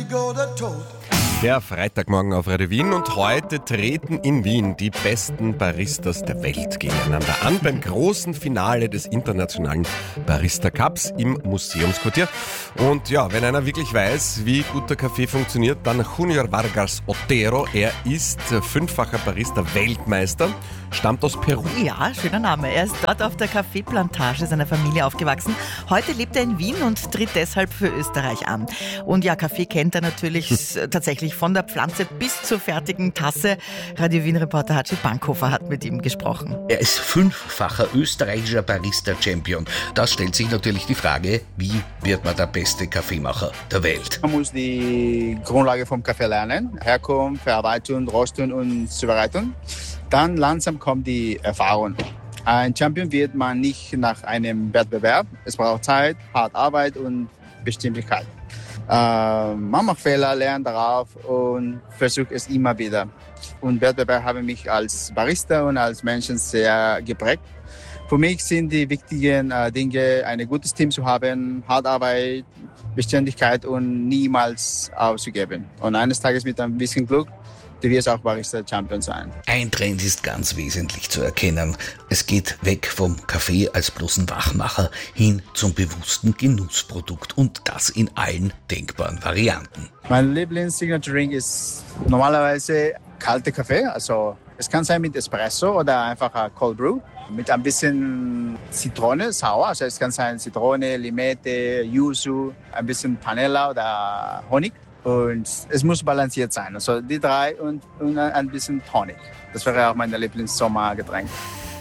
Der Freitagmorgen auf Radio Wien und heute treten in Wien die besten Baristas der Welt gegeneinander an beim großen Finale des internationalen Barista Cups im Museumsquartier. Und ja, wenn einer wirklich weiß, wie gut der Kaffee funktioniert, dann Junior Vargas Otero. Er ist fünffacher Barista-Weltmeister, stammt aus Peru. Ja, schöner Name. Er ist dort auf der Kaffeeplantage seiner Familie aufgewachsen. Heute lebt er in Wien und tritt deshalb für Österreich an. Und ja, Kaffee kennt er natürlich tatsächlich von der Pflanze bis zur fertigen Tasse. Radio Wien-Reporter Hatschi Bankhofer hat mit ihm gesprochen. Er ist fünffacher österreichischer Barista-Champion. Da stellt sich natürlich die Frage, wie wird man der beste Kaffeemacher der Welt? Man muss die Grundlage vom Kaffee lernen. Herkunft, Verarbeitung, Röstung und Zubereitung. Dann langsam kommt die Erfahrung. Ein Champion wird man nicht nach einem Wettbewerb. Es braucht Zeit, harte Arbeit und Bestimmtheit. Man macht Fehler, lernt darauf und versucht es immer wieder. Und Wettbewerb haben mich als Barista und als Menschen sehr geprägt. Für mich sind die wichtigen Dinge, ein gutes Team zu haben, harte Arbeit, Beständigkeit und niemals aufzugeben. Und eines Tages mit ein bisschen Glück, du wirst auch Barista-Champion sein. Ein Trend ist ganz wesentlich zu erkennen. Es geht weg vom Kaffee als bloßen Wachmacher hin zum bewussten Genussprodukt und das in allen denkbaren Varianten. Mein Lieblings-Signature-Drink ist normalerweise kalter Kaffee. Also es kann sein mit Espresso oder einfach Cold Brew mit ein bisschen Zitrone, sauer. Also es kann sein Zitrone, Limette, Yuzu, ein bisschen Panela oder Honig. Und es muss balanciert sein. Also die drei und ein bisschen Tonic. Das wäre auch mein Lieblings-Sommergetränk.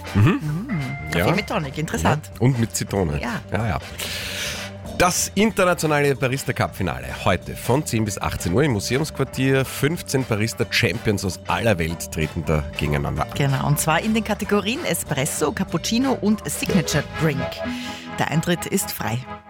Kaffee mit Tonic, interessant. Ja. Und mit Zitrone. Ja. Das internationale Barista-Cup-Finale heute von 10 bis 18 Uhr im Museumsquartier. 15 Barista-Champions aus aller Welt treten da gegeneinander. Genau, und zwar in den Kategorien Espresso, Cappuccino und Signature Drink. Der Eintritt ist frei.